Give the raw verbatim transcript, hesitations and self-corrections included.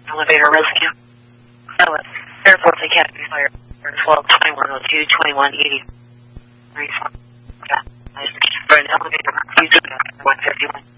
Elevator rescue. Pilot. Airport Academy Fire. twelve twenty-one oh two twenty-one eighty. three four. For an elevator, use one fifty-one.